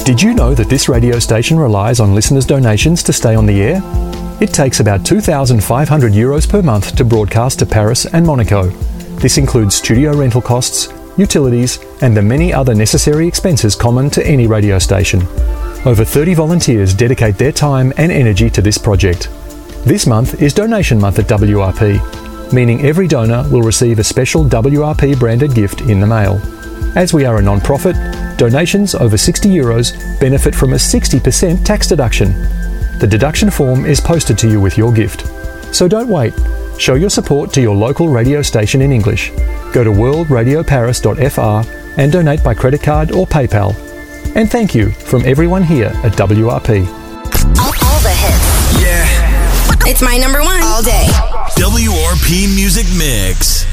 Did you know that this radio station relies on listeners' donations to stay on the air? It takes about €2,500 per month to broadcast to Paris and Monaco. This includes studio rental costs, utilities, and the many other necessary expenses common to any radio station. Over 30 volunteers dedicate their time and energy to this project. This month is Donation Month at WRP, meaning every donor will receive a special WRP branded gift in the mail. As we are a non-profit, donations over €60 benefit from a 60% tax deduction. The deduction form is posted to you with your gift. So don't wait. Show your support to your local radio station in English. Go to worldradioparis.fr and donate by credit card or PayPal. And thank you from everyone here at WRP. All the hits. Yeah. It's my number one all day. WRP Music Mix.